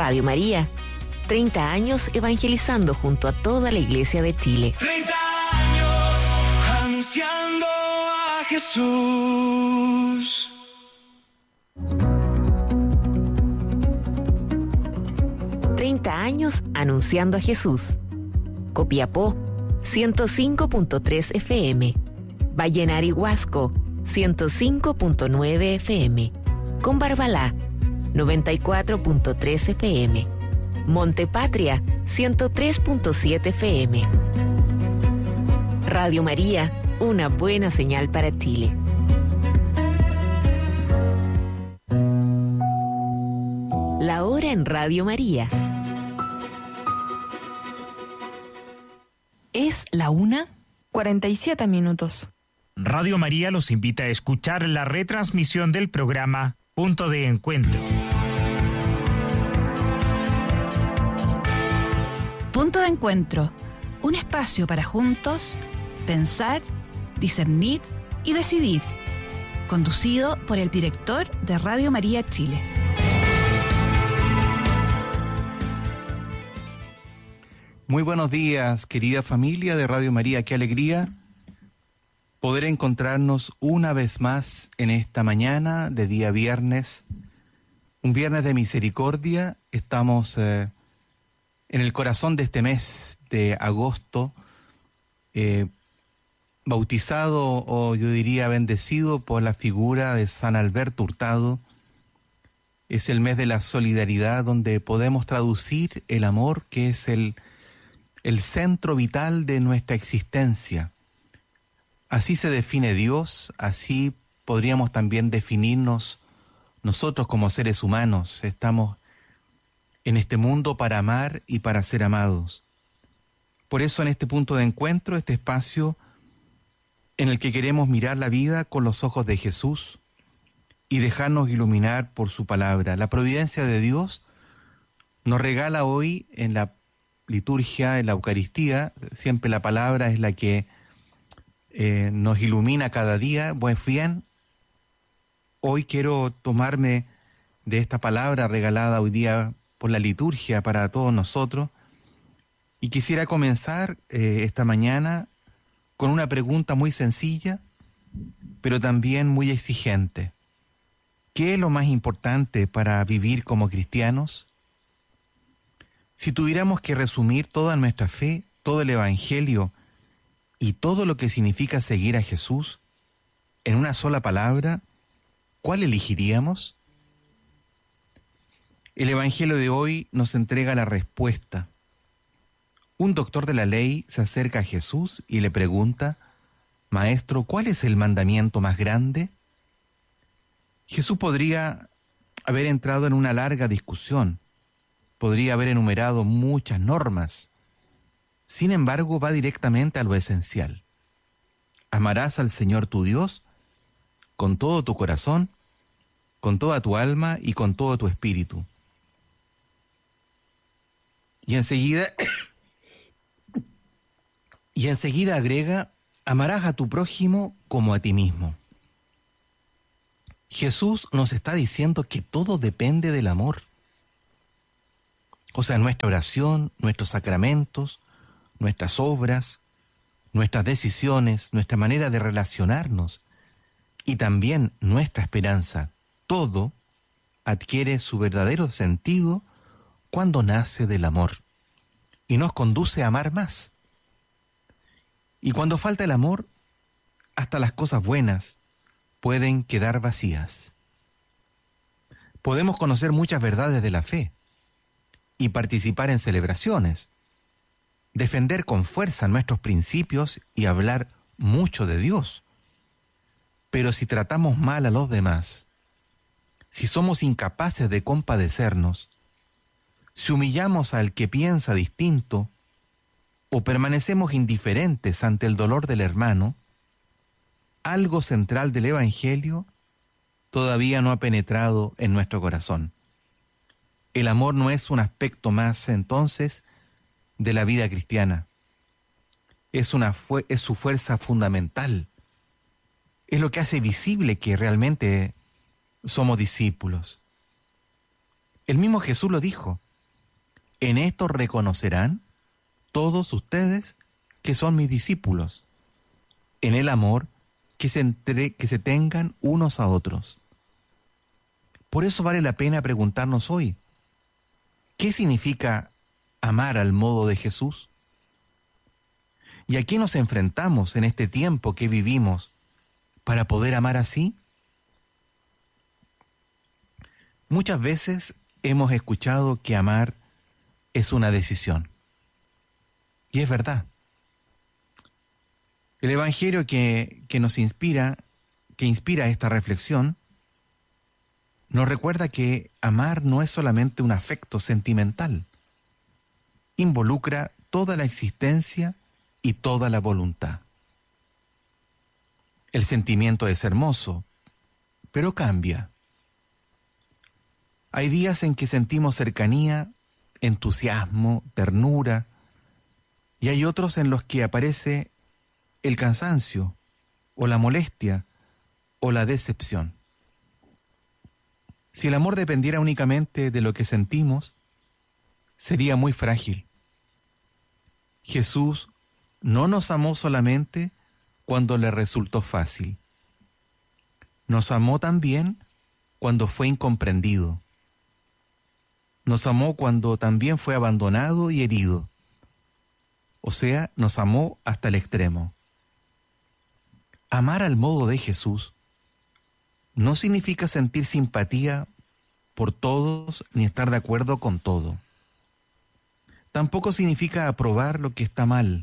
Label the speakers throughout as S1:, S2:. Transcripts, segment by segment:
S1: Radio María, 30 años evangelizando junto a toda la Iglesia de Chile.
S2: 30 años anunciando a Jesús.
S1: Años anunciando a Jesús. Copiapó, 105.3 FM. Vallenar Huasco, 105.9 FM. Combarbalá, 94.3 FM. Montepatria, 103.7 FM. Radio María, una buena señal para Chile. La hora en Radio María.
S3: Es la 1:47.
S4: Radio María los invita a escuchar la retransmisión del programa Punto de Encuentro.
S3: Punto de Encuentro, un espacio para juntos pensar, discernir y decidir. Conducido por el director de Radio María Chile.
S5: Muy buenos días, querida familia de Radio María. Qué alegría poder encontrarnos una vez más en esta mañana de día viernes, un viernes de misericordia. Estamos en el corazón de este mes de agosto, bautizado o yo diría bendecido por la figura de San Alberto Hurtado. Es el mes de la solidaridad donde podemos traducir el amor, que es el centro vital de nuestra existencia. Así se define Dios, así podríamos también definirnos nosotros como seres humanos. Estamos en este mundo para amar y para ser amados. Por eso en este punto de encuentro, este espacio en el que queremos mirar la vida con los ojos de Jesús y dejarnos iluminar por su palabra. La providencia de Dios nos regala hoy en la liturgia, en la Eucaristía, siempre la palabra es la que nos ilumina cada día. Pues bien, hoy quiero tomarme de esta palabra regalada hoy día por la liturgia para todos nosotros y quisiera comenzar esta mañana con una pregunta muy sencilla, pero también muy exigente. ¿Qué es lo más importante para vivir como cristianos? Si tuviéramos que resumir toda nuestra fe, todo el Evangelio y todo lo que significa seguir a Jesús en una sola palabra, ¿cuál elegiríamos? El Evangelio de hoy nos entrega la respuesta. Un doctor de la ley se acerca a Jesús y le pregunta: Maestro, ¿cuál es el mandamiento más grande? Jesús podría haber entrado en una larga discusión. Podría haber enumerado muchas normas. Sin embargo, va directamente a lo esencial. Amarás al Señor tu Dios con todo tu corazón, con toda tu alma y con todo tu espíritu. Y enseguida agrega: amarás a tu prójimo como a ti mismo. Jesús nos está diciendo que todo depende del amor. O sea, nuestra oración, nuestros sacramentos, nuestras obras, nuestras decisiones, nuestra manera de relacionarnos y también nuestra esperanza, todo adquiere su verdadero sentido cuando nace del amor y nos conduce a amar más. Y cuando falta el amor, hasta las cosas buenas pueden quedar vacías. Podemos conocer muchas verdades de la fe y participar en celebraciones, defender con fuerza nuestros principios y hablar mucho de Dios. Pero si tratamos mal a los demás, si somos incapaces de compadecernos, si humillamos al que piensa distinto o permanecemos indiferentes ante el dolor del hermano, algo central del Evangelio todavía no ha penetrado en nuestro corazón. El amor no es un aspecto más, entonces, de la vida cristiana. Es su fuerza fundamental. Es lo que hace visible que realmente somos discípulos. El mismo Jesús lo dijo: En esto reconocerán todos ustedes que son mis discípulos, en el amor que se tengan unos a otros. Por eso vale la pena preguntarnos hoy, ¿qué significa amar al modo de Jesús? ¿Y a qué nos enfrentamos en este tiempo que vivimos para poder amar así? Muchas veces hemos escuchado que amar es una decisión. Y es verdad. El Evangelio que inspira esta reflexión, nos recuerda que amar no es solamente un afecto sentimental. Involucra toda la existencia y toda la voluntad. El sentimiento es hermoso, pero cambia. Hay días en que sentimos cercanía, entusiasmo, ternura, y hay otros en los que aparece el cansancio, o la molestia, o la decepción. Si el amor dependiera únicamente de lo que sentimos, sería muy frágil. Jesús no nos amó solamente cuando le resultó fácil. Nos amó también cuando fue incomprendido. Nos amó cuando también fue abandonado y herido. O sea, nos amó hasta el extremo. Amar al modo de Jesús no significa sentir simpatía por todos ni estar de acuerdo con todo. Tampoco significa aprobar lo que está mal,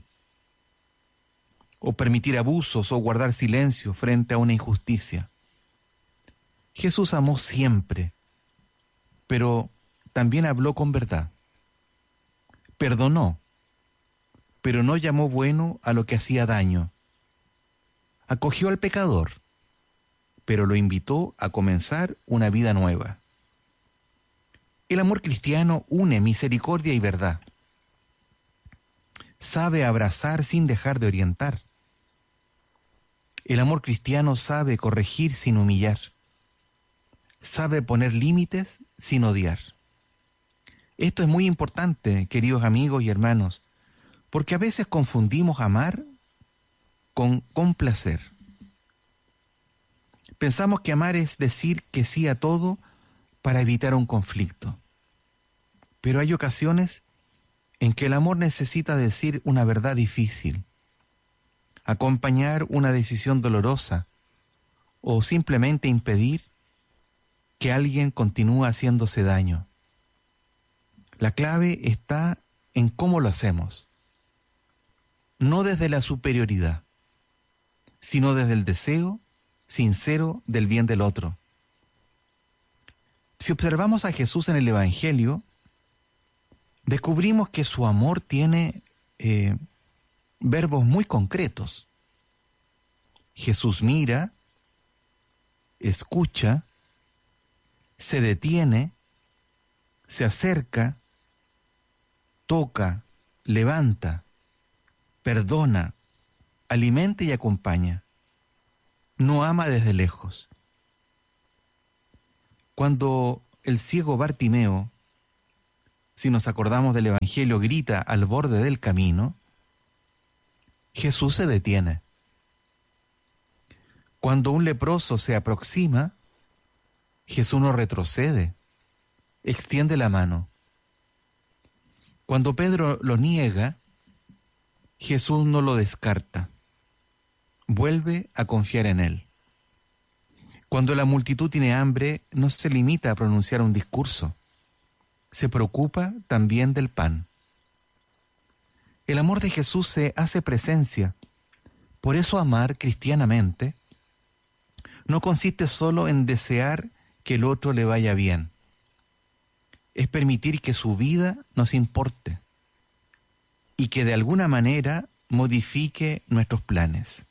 S5: o permitir abusos o guardar silencio frente a una injusticia. Jesús amó siempre, pero también habló con verdad. Perdonó, pero no llamó bueno a lo que hacía daño. Acogió al pecador, pero lo invitó a comenzar una vida nueva. El amor cristiano une misericordia y verdad. Sabe abrazar sin dejar de orientar. El amor cristiano sabe corregir sin humillar. Sabe poner límites sin odiar. Esto es muy importante, queridos amigos y hermanos, porque a veces confundimos amar con complacer. Pensamos que amar es decir que sí a todo para evitar un conflicto. Pero hay ocasiones en que el amor necesita decir una verdad difícil, acompañar una decisión dolorosa o simplemente impedir que alguien continúe haciéndose daño. La clave está en cómo lo hacemos, no desde la superioridad, sino desde el deseo sincero del bien del otro. Si observamos a Jesús en el Evangelio, descubrimos que su amor tiene verbos muy concretos. Jesús mira, escucha, se detiene, se acerca, toca, levanta, perdona, alimenta y acompaña. No ama desde lejos. Cuando el ciego Bartimeo, si nos acordamos del Evangelio, grita al borde del camino, Jesús se detiene. Cuando un leproso se aproxima, Jesús no retrocede, extiende la mano. Cuando Pedro lo niega, Jesús no lo descarta, vuelve a confiar en él. Cuando la multitud tiene hambre, no se limita a pronunciar un discurso, se preocupa también del pan. El amor de Jesús se hace presencia. Por eso amar cristianamente no consiste solo en desear que el otro le vaya bien. Es permitir que su vida nos importe y que de alguna manera modifique nuestros planes.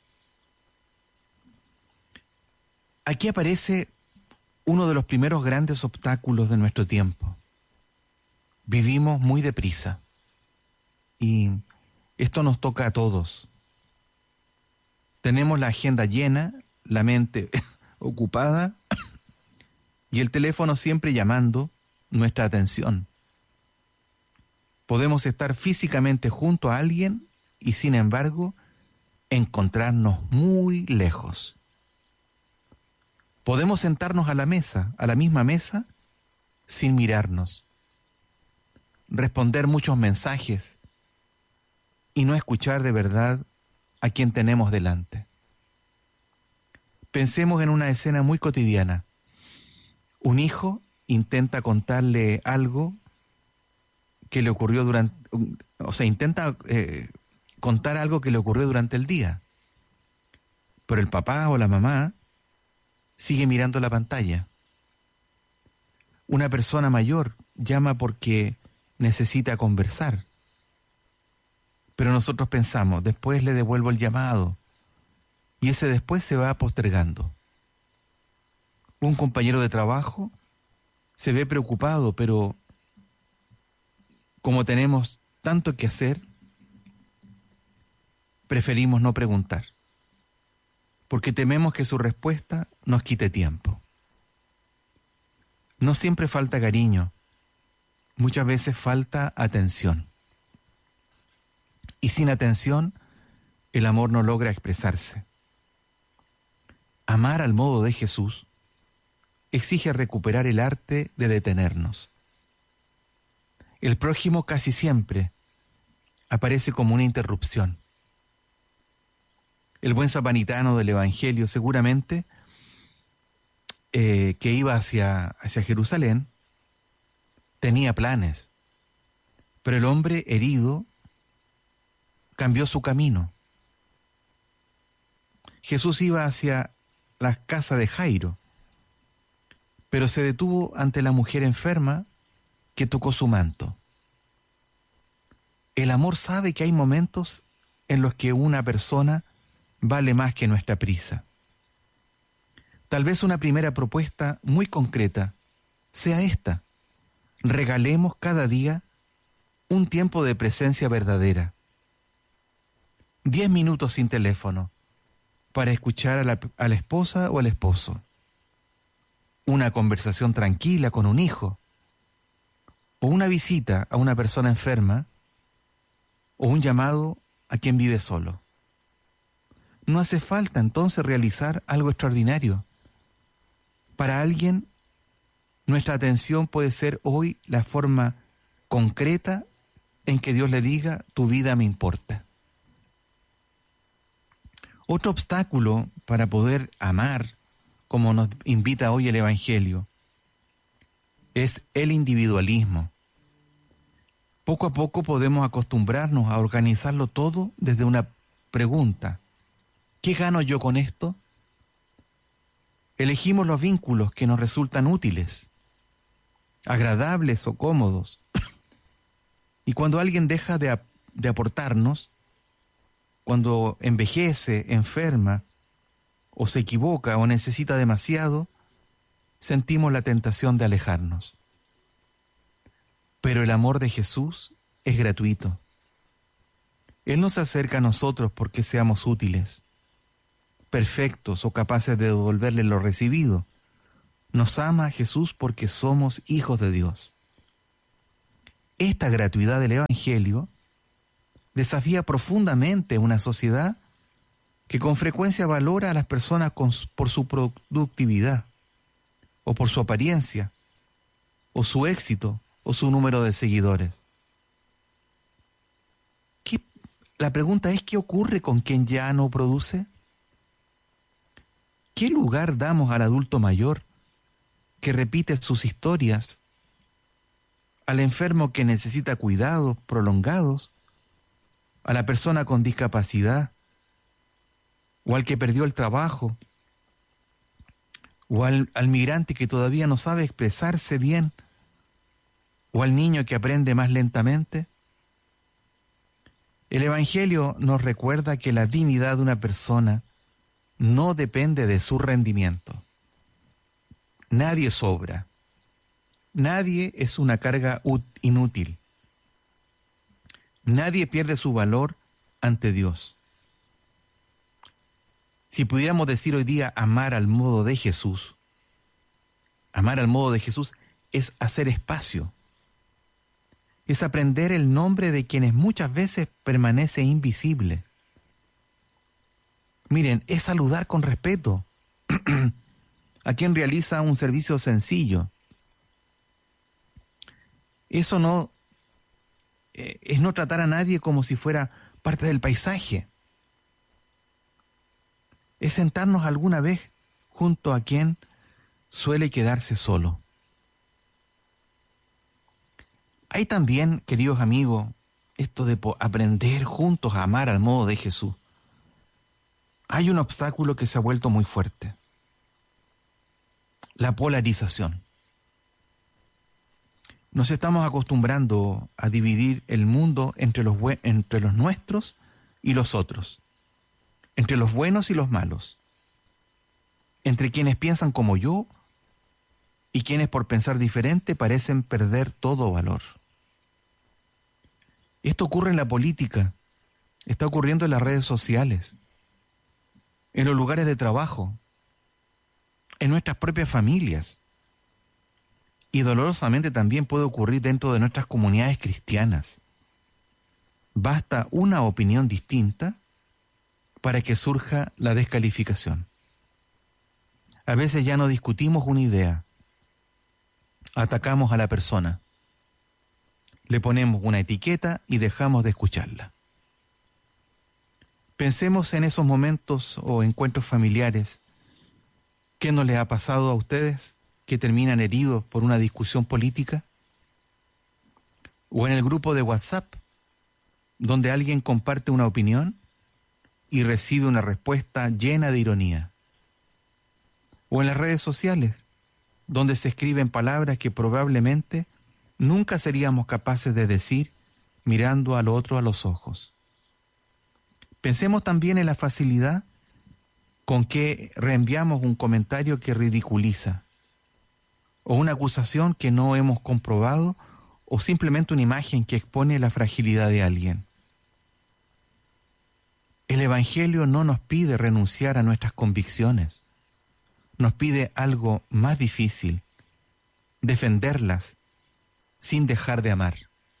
S5: Aquí aparece uno de los primeros grandes obstáculos de nuestro tiempo. Vivimos muy deprisa y esto nos toca a todos. Tenemos la agenda llena, la mente ocupada y el teléfono siempre llamando nuestra atención. Podemos estar físicamente junto a alguien y sin embargo encontrarnos muy lejos. Podemos sentarnos a la misma mesa, sin mirarnos, responder muchos mensajes y no escuchar de verdad a quien tenemos delante. Pensemos en una escena muy cotidiana. Un hijo intenta contarle algo que le ocurrió contar algo que le ocurrió durante el día. Pero el papá o la mamá sigue mirando la pantalla. Una persona mayor llama porque necesita conversar. Pero nosotros pensamos, después le devuelvo el llamado. Y ese después se va postergando. Un compañero de trabajo se ve preocupado, pero como tenemos tanto que hacer, preferimos no preguntar, porque tememos que su respuesta nos quite tiempo. No siempre falta cariño, muchas veces falta atención. Y sin atención, el amor no logra expresarse. Amar al modo de Jesús exige recuperar el arte de detenernos. El prójimo casi siempre aparece como una interrupción. El buen samaritano del Evangelio seguramente que iba hacia Jerusalén tenía planes, pero el hombre herido cambió su camino. Jesús iba hacia la casa de Jairo, pero se detuvo ante la mujer enferma que tocó su manto. El amor sabe que hay momentos en los que una persona vale más que nuestra prisa. Tal vez una primera propuesta muy concreta sea esta: regalemos cada día un tiempo de presencia verdadera. 10 minutos sin teléfono para escuchar a la esposa o al esposo. Una conversación tranquila con un hijo, o una visita a una persona enferma, o un llamado a quien vive solo. No hace falta entonces realizar algo extraordinario. Para alguien, nuestra atención puede ser hoy la forma concreta en que Dios le diga: tu vida me importa. Otro obstáculo para poder amar, como nos invita hoy el Evangelio, es el individualismo. Poco a poco podemos acostumbrarnos a organizarlo todo desde una pregunta: ¿qué gano yo con esto? Elegimos los vínculos que nos resultan útiles, agradables o cómodos. Y cuando alguien deja de aportarnos, cuando envejece, enferma, o se equivoca o necesita demasiado, sentimos la tentación de alejarnos. Pero el amor de Jesús es gratuito. Él no se acerca a nosotros porque seamos útiles, perfectos o capaces de devolverle lo recibido. Nos ama a Jesús porque somos hijos de Dios. Esta gratuidad del Evangelio desafía profundamente una sociedad que con frecuencia valora a las personas por su productividad, o por su apariencia, o su éxito, o su número de seguidores. La pregunta es: ¿qué ocurre con quien ya no produce? ¿Qué lugar damos al adulto mayor que repite sus historias, al enfermo que necesita cuidados prolongados, a la persona con discapacidad, o al que perdió el trabajo, o al migrante que todavía no sabe expresarse bien, o al niño que aprende más lentamente? El Evangelio nos recuerda que la dignidad de una persona no depende de su rendimiento. Nadie sobra. Nadie es una carga inútil. Nadie pierde su valor ante Dios. Si pudiéramos decir hoy día amar al modo de Jesús, amar al modo de Jesús es hacer espacio. Es aprender el nombre de quienes muchas veces permanece invisible. Miren, es saludar con respeto a quien realiza un servicio sencillo. Eso no es no tratar a nadie como si fuera parte del paisaje. Es sentarnos alguna vez junto a quien suele quedarse solo. Hay también, queridos amigos, esto de aprender juntos a amar al modo de Jesús. Hay un obstáculo que se ha vuelto muy fuerte: la polarización. Nos estamos acostumbrando a dividir el mundo entre los nuestros y los otros, entre los buenos y los malos, entre quienes piensan como yo y quienes por pensar diferente parecen perder todo valor. Esto ocurre en la política, está ocurriendo en las redes sociales, en los lugares de trabajo, en nuestras propias familias. Y dolorosamente también puede ocurrir dentro de nuestras comunidades cristianas. Basta una opinión distinta para que surja la descalificación. A veces ya no discutimos una idea, atacamos a la persona, le ponemos una etiqueta y dejamos de escucharla. Pensemos en esos momentos o encuentros familiares. ¿Qué no les ha pasado a ustedes que terminan heridos por una discusión política? O en el grupo de WhatsApp, donde alguien comparte una opinión y recibe una respuesta llena de ironía. O en las redes sociales, donde se escriben palabras que probablemente nunca seríamos capaces de decir mirando al otro a los ojos. Pensemos también en la facilidad con que reenviamos un comentario que ridiculiza, o una acusación que no hemos comprobado, o simplemente una imagen que expone la fragilidad de alguien. El Evangelio no nos pide renunciar a nuestras convicciones, nos pide algo más difícil: defenderlas sin dejar de amar.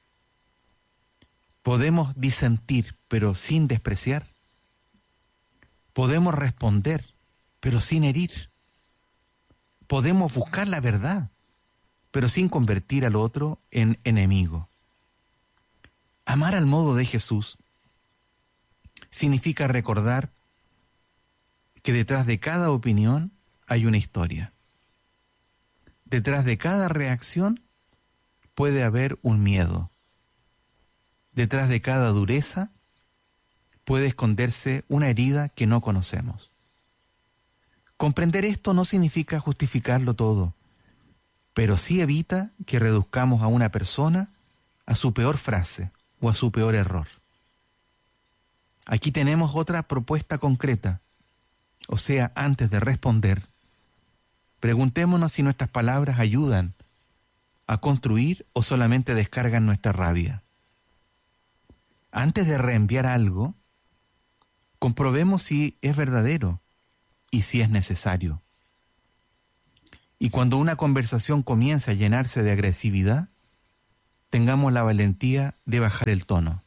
S5: Podemos disentir, pero sin despreciar. Podemos responder, pero sin herir. Podemos buscar la verdad, pero sin convertir al otro en enemigo. Amar al modo de Jesús significa recordar que detrás de cada opinión hay una historia. Detrás de cada reacción puede haber un miedo. Detrás de cada dureza puede esconderse una herida que no conocemos. Comprender esto no significa justificarlo todo, pero sí evita que reduzcamos a una persona a su peor frase o a su peor error. Aquí tenemos otra propuesta concreta, o sea, antes de responder, preguntémonos si nuestras palabras ayudan a construir o solamente descargan nuestra rabia. Antes de reenviar algo, comprobemos si es verdadero y si es necesario. Y cuando una conversación comienza a llenarse de agresividad, tengamos la valentía de bajar el tono.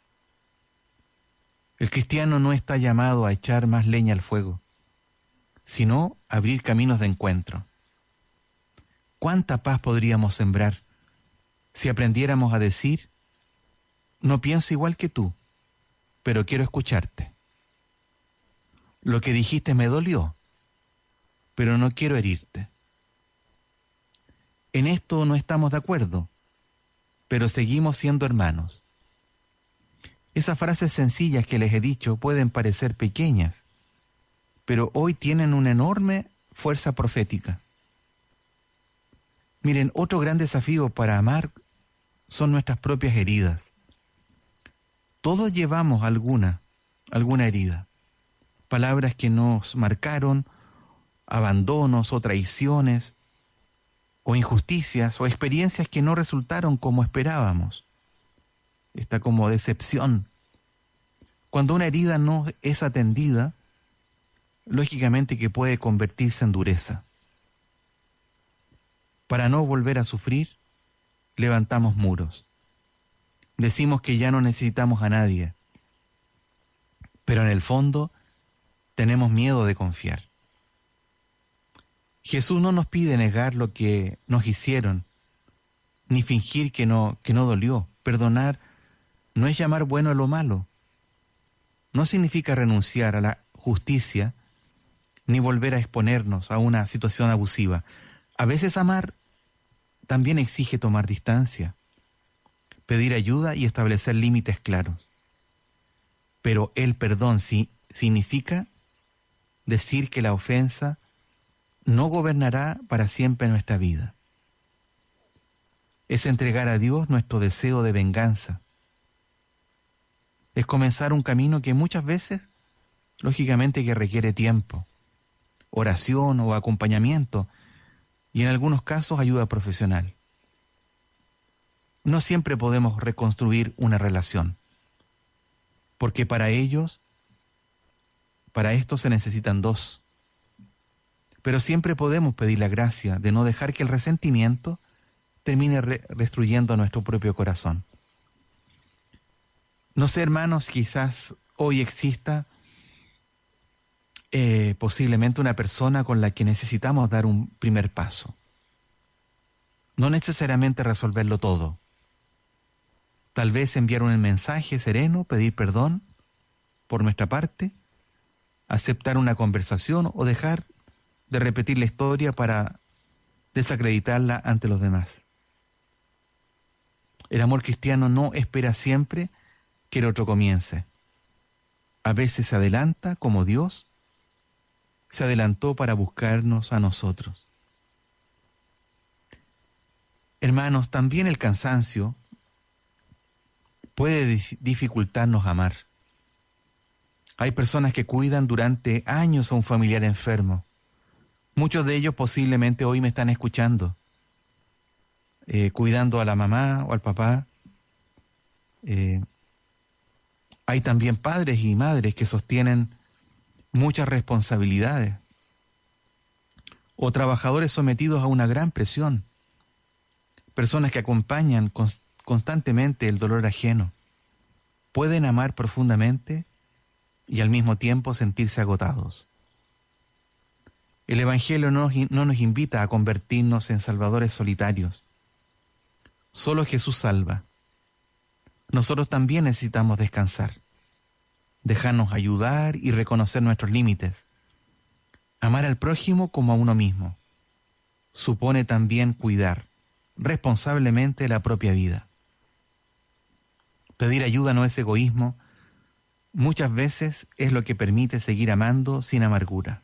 S5: El cristiano no está llamado a echar más leña al fuego, sino a abrir caminos de encuentro. ¿Cuánta paz podríamos sembrar si aprendiéramos a decir: no pienso igual que tú, pero quiero escucharte? Lo que dijiste me dolió, pero no quiero herirte. En esto no estamos de acuerdo, pero seguimos siendo hermanos. Esas frases sencillas que les he dicho pueden parecer pequeñas, pero hoy tienen una enorme fuerza profética. Miren, otro gran desafío para amar son nuestras propias heridas. Todos llevamos alguna herida. Palabras que nos marcaron, abandonos o traiciones, o injusticias, o experiencias que no resultaron como esperábamos. Está como decepción. Cuando una herida no es atendida, lógicamente que puede convertirse en dureza. Para no volver a sufrir, levantamos muros. Decimos que ya no necesitamos a nadie, pero en el fondo tenemos miedo de confiar. Jesús no nos pide negar lo que nos hicieron, ni fingir que no dolió. Perdonar no es llamar bueno a lo malo. No significa renunciar a la justicia, ni volver a exponernos a una situación abusiva. A veces amar también exige tomar distancia, pedir ayuda y establecer límites claros. Pero el perdón sí significa decir que la ofensa no gobernará para siempre nuestra vida. Es entregar a Dios nuestro deseo de venganza. Es comenzar un camino que muchas veces, lógicamente, que requiere tiempo, oración o acompañamiento, y en algunos casos ayuda profesional. No siempre podemos reconstruir una relación, porque para esto se necesitan dos. Pero siempre podemos pedir la gracia de no dejar que el resentimiento termine destruyendo nuestro propio corazón. No sé, hermanos, quizás hoy exista posiblemente una persona con la que necesitamos dar un primer paso. No necesariamente resolverlo todo. Tal vez enviar un mensaje sereno, pedir perdón por nuestra parte, aceptar una conversación o dejar de repetir la historia para desacreditarla ante los demás. El amor cristiano no espera siempre que el otro comience. A veces se adelanta como Dios se adelantó para buscarnos a nosotros. Hermanos, también el cansancio puede dificultarnos amar. Hay personas que cuidan durante años a un familiar enfermo. Muchos de ellos posiblemente hoy me están escuchando, cuidando a la mamá o al papá. Hay también padres y madres que sostienen muchas responsabilidades, o trabajadores sometidos a una gran presión, personas que acompañan constantemente el dolor ajeno. Pueden amar profundamente y al mismo tiempo sentirse agotados. El Evangelio no nos invita a convertirnos en salvadores solitarios. Solo Jesús salva. Nosotros también necesitamos descansar, dejarnos ayudar y reconocer nuestros límites. Amar al prójimo como a uno mismo supone también cuidar responsablemente la propia vida. Pedir ayuda no es egoísmo, muchas veces es lo que permite seguir amando sin amargura.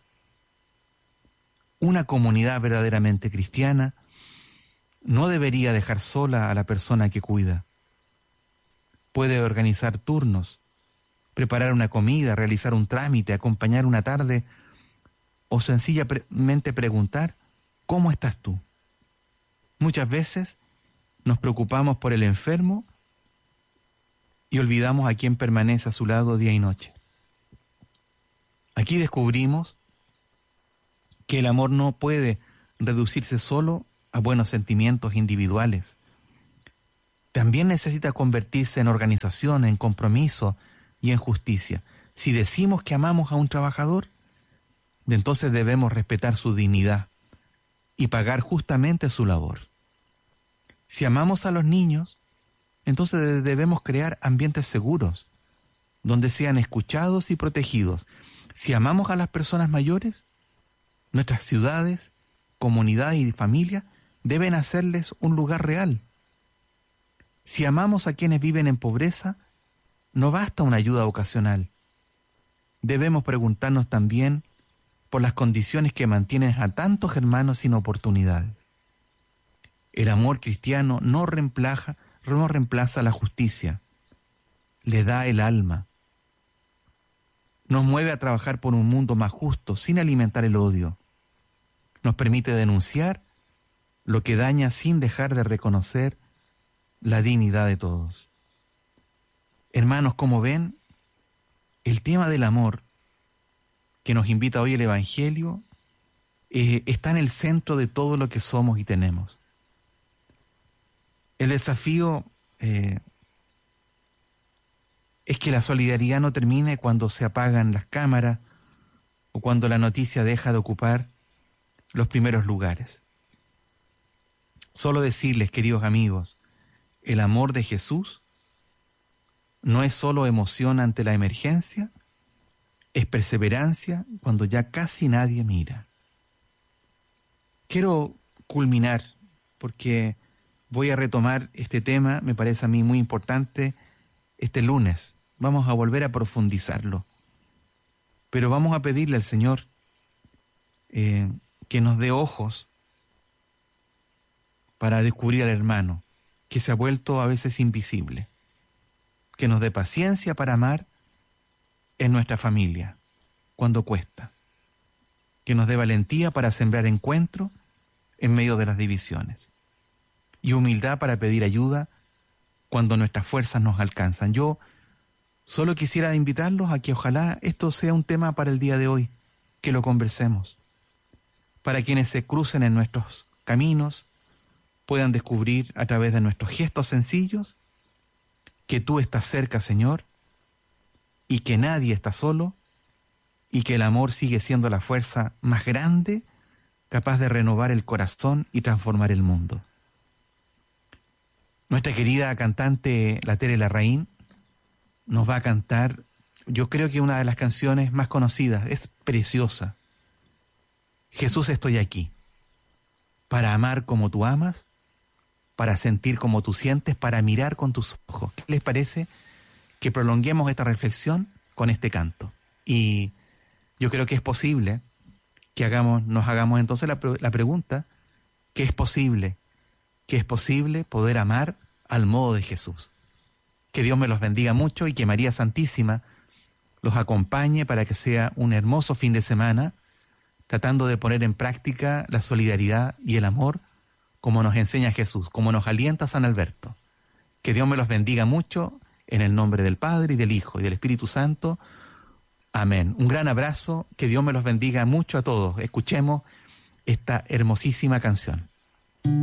S5: Una comunidad verdaderamente cristiana no debería dejar sola a la persona que cuida. Puede organizar turnos, preparar una comida, realizar un trámite, acompañar una tarde o sencillamente preguntar, ¿cómo estás tú? Muchas veces nos preocupamos por el enfermo y olvidamos a quien permanece a su lado día y noche. Aquí descubrimos que el amor no puede reducirse solo a buenos sentimientos individuales. También necesita convertirse en organización, en compromiso y en justicia. Si decimos que amamos a un trabajador, entonces debemos respetar su dignidad y pagar justamente su labor. Si amamos a los niños, entonces debemos crear ambientes seguros, donde sean escuchados y protegidos. Si amamos a las personas mayores, nuestras ciudades, comunidades y familias deben hacerles un lugar real. Si amamos a quienes viven en pobreza, no basta una ayuda ocasional. Debemos preguntarnos también por las condiciones que mantienen a tantos hermanos sin oportunidades. El amor cristiano no reemplaza la justicia, le da el alma. Nos mueve a trabajar por un mundo más justo, sin alimentar el odio. Nos permite denunciar lo que daña sin dejar de reconocer la dignidad de todos. Hermanos, como ven, el tema del amor que nos invita hoy el Evangelio está en el centro de todo lo que somos y tenemos. El desafío es que la solidaridad no termine cuando se apagan las cámaras o cuando la noticia deja de ocupar los primeros lugares. Solo decirles, queridos amigos, el amor de Jesús no es solo emoción ante la emergencia, es perseverancia cuando ya casi nadie mira. Quiero culminar porque voy a retomar este tema, me parece a mí muy importante, este lunes. Vamos a volver a profundizarlo. Pero vamos a pedirle al Señor que nos dé ojos para descubrir al hermano, que se ha vuelto a veces invisible. Que nos dé paciencia para amar en nuestra familia, cuando cuesta. Que nos dé valentía para sembrar encuentro en medio de las divisiones. Y humildad para pedir ayuda cuando nuestras fuerzas nos alcanzan. Yo solo quisiera invitarlos a que ojalá esto sea un tema para el día de hoy, que lo conversemos. Para quienes se crucen en nuestros caminos, puedan descubrir a través de nuestros gestos sencillos que tú estás cerca, Señor, y que nadie está solo, y que el amor sigue siendo la fuerza más grande, capaz de renovar el corazón y transformar el mundo. Nuestra querida cantante, la Tere Larraín, nos va a cantar, yo creo que una de las canciones más conocidas, es preciosa. Jesús, estoy aquí, para amar como tú amas, para sentir como tú sientes, para mirar con tus ojos. ¿Qué les parece que prolonguemos esta reflexión con este canto? Y yo creo que es posible que nos hagamos entonces la pregunta, ¿qué es posible? ¿Qué es posible poder amar al modo de Jesús? Que Dios me los bendiga mucho y que María Santísima los acompañe para que sea un hermoso fin de semana, tratando de poner en práctica la solidaridad y el amor como nos enseña Jesús, como nos alienta San Alberto. Que Dios me los bendiga mucho en el nombre del Padre y del Hijo y del Espíritu Santo. Amén. Un gran abrazo, que Dios me los bendiga mucho a todos. Escuchemos esta hermosísima canción.